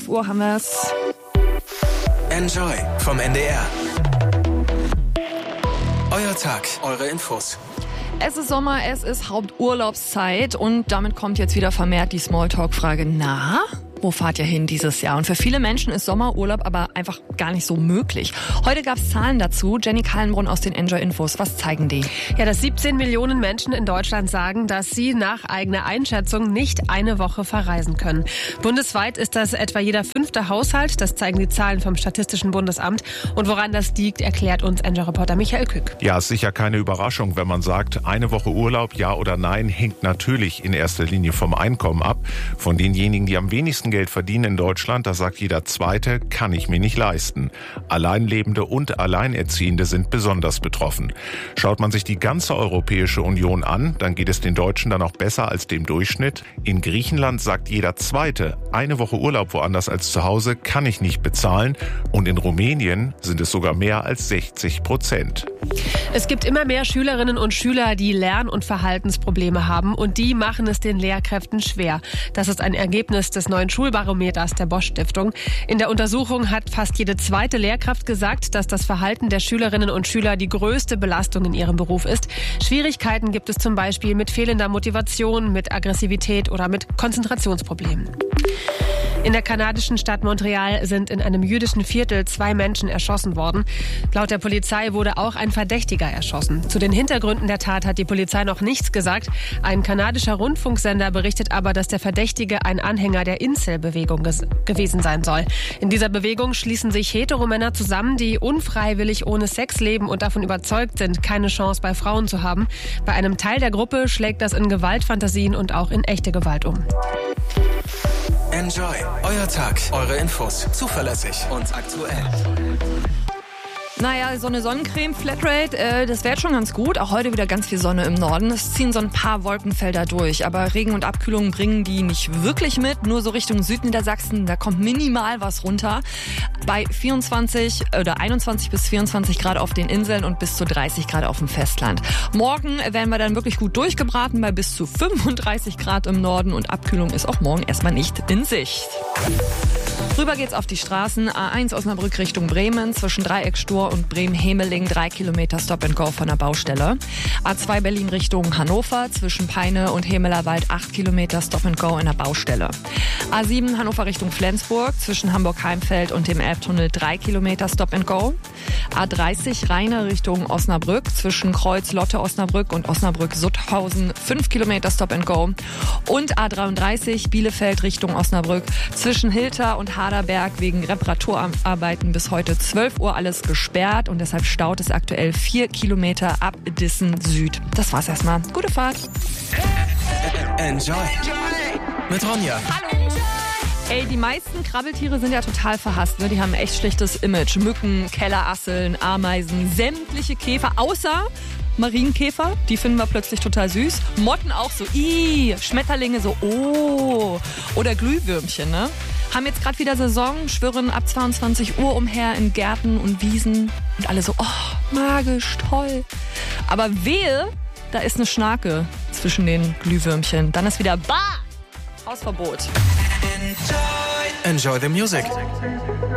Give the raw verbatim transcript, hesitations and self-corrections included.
elf Uhr haben wir es. Enjoy vom N D R. Euer Tag, eure Infos. Es ist Sommer, es ist Haupturlaubszeit und damit kommt jetzt wieder vermehrt die Smalltalk-Frage, na, wo fahrt ihr hin dieses Jahr? Und für viele Menschen ist Sommerurlaub aber einfach gar nicht so möglich. Heute gab es Zahlen dazu. Jenny Kallenbrunn aus den Enjoy Infos. Was zeigen die? Ja, dass siebzehn Millionen Menschen in Deutschland sagen, dass sie nach eigener Einschätzung nicht eine Woche verreisen können. Bundesweit ist das etwa jeder fünfte Haushalt. Das zeigen die Zahlen vom Statistischen Bundesamt. Und woran das liegt, erklärt uns Enjoy-Reporter Michael Kück. Ja, ist sicher keine Überraschung, wenn man sagt, eine Woche Urlaub, ja oder nein, hängt natürlich in erster Linie vom Einkommen ab. Von denjenigen, die am wenigsten Geld verdienen in Deutschland, da sagt jeder Zweite, kann ich mir nicht leisten. Alleinlebende und Alleinerziehende sind besonders betroffen. Schaut man sich die ganze Europäische Union an, dann geht es den Deutschen dann auch besser als dem Durchschnitt. In Griechenland sagt jeder Zweite, eine Woche Urlaub woanders als zu Hause kann ich nicht bezahlen. Und in Rumänien sind es sogar mehr als sechzig Prozent. Es gibt immer mehr Schülerinnen und Schüler, die Lern- und Verhaltensprobleme haben und die machen es den Lehrkräften schwer. Das ist ein Ergebnis des neuen Schulbarometers der Bosch Stiftung. In der Untersuchung hat fast jede zweite Lehrkraft gesagt, dass das Verhalten der Schülerinnen und Schüler die größte Belastung in ihrem Beruf ist. Schwierigkeiten gibt es zum Beispiel mit fehlender Motivation, mit Aggressivität oder mit Konzentrationsproblemen. In der kanadischen Stadt Montreal sind in einem jüdischen Viertel zwei Menschen erschossen worden. Laut der Polizei wurde auch ein Verdächtiger erschossen. Zu den Hintergründen der Tat hat die Polizei noch nichts gesagt. Ein kanadischer Rundfunksender berichtet aber, dass der Verdächtige ein Anhänger der Incel-Bewegung ges- gewesen sein soll. In dieser Bewegung schließen sich Heteromänner zusammen, die unfreiwillig ohne Sex leben und davon überzeugt sind, keine Chance bei Frauen zu haben. Bei einem Teil der Gruppe schlägt das in Gewaltfantasien und auch in echte Gewalt um. Enjoy, euer Tag, eure Infos, zuverlässig und aktuell. Naja, so eine Sonnencreme, Flatrate, äh, das wäre jetzt schon ganz gut. Auch heute wieder ganz viel Sonne im Norden. Es ziehen so ein paar Wolkenfelder durch. Aber Regen und Abkühlung bringen die nicht wirklich mit. Nur so Richtung Südniedersachsen, da kommt minimal was runter. Bei vierundzwanzig oder einundzwanzig bis vierundzwanzig Grad auf den Inseln und bis zu dreißig Grad auf dem Festland. Morgen werden wir dann wirklich gut durchgebraten bei bis zu fünfunddreißig Grad im Norden. Und Abkühlung ist auch morgen erstmal nicht in Sicht. Rüber geht's auf die Straßen. A eins Osnabrück Richtung Bremen, zwischen Dreieckstor und Bremen-Hemeling, drei Kilometer Stop and Go von der Baustelle. A zwei Berlin Richtung Hannover, zwischen Peine und Hemelerwald, acht Kilometer Stop and Go in der Baustelle. A sieben Hannover Richtung Flensburg, zwischen Hamburg-Heimfeld und dem Elbtunnel, drei Kilometer Stop and Go. A dreißig Rheine Richtung Osnabrück, zwischen Kreuz-Lotte-Osnabrück und Osnabrück-Sutthausen, fünf Kilometer Stop and Go. Und A dreiunddreißig Bielefeld Richtung Osnabrück, zwischen Hilter und Haderberg wegen Reparaturarbeiten bis heute zwölf Uhr alles gesperrt und deshalb staut es aktuell vier Kilometer ab Dissen Süd. Das war's erstmal. Gute Fahrt. Enjoy mit Ronja. Hallo. Ey, die meisten Krabbeltiere sind ja total verhasst, ne? Die haben ein echt schlechtes Image. Mücken, Kellerasseln, Ameisen, sämtliche Käfer, außer Marienkäfer, die finden wir plötzlich total süß. Motten auch so, ih, Schmetterlinge so, oh. Oder Glühwürmchen, ne? Haben jetzt gerade wieder Saison, schwirren ab zweiundzwanzig Uhr umher in Gärten und Wiesen. Und alle so, oh, magisch, toll. Aber wehe, da ist eine Schnake zwischen den Glühwürmchen. Dann ist wieder, bah, Hausverbot. Enjoy the music.